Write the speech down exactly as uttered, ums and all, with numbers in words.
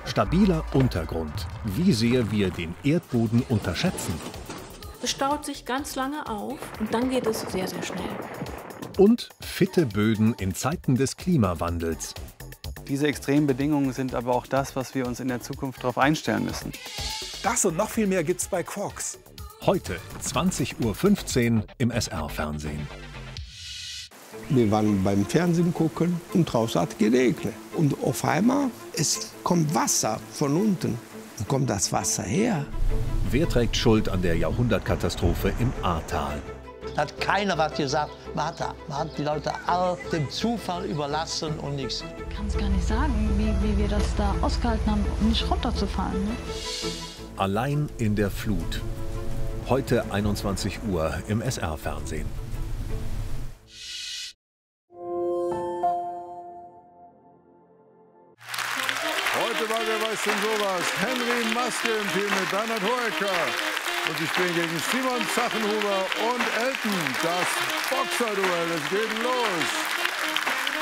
Stabiler Untergrund. Wie sehr wir den Erdboden unterschätzen. Es staut sich ganz lange auf und dann geht es sehr, sehr schnell. Und fitte Böden in Zeiten des Klimawandels. Diese extremen Bedingungen sind aber auch das, was wir uns in der Zukunft darauf einstellen müssen. Das und noch viel mehr gibt's bei Quarks. Heute zwanzig Uhr fünfzehn im S R-Fernsehen. Wir waren beim Fernsehen gucken und draußen hat geregnet. Und auf einmal es kommt Wasser von unten. Wo kommt das Wasser her? Wer trägt Schuld an der Jahrhundertkatastrophe im Ahrtal? Da hat keiner was gesagt. Man hat, man hat die Leute all dem Zufall überlassen und nichts. Ich kann es gar nicht sagen, wie, wie wir das da ausgehalten haben, um nicht runterzufallen. Ne? Allein in der Flut. Heute einundzwanzig Uhr im S R-Fernsehen. Heute war Wer weiß denn sowas? Henry Maske im Team mit Bernhard Hoeker. Und sie spielen gegen Simon Zachenhuber und Elton. Das Boxerduell, es geht los.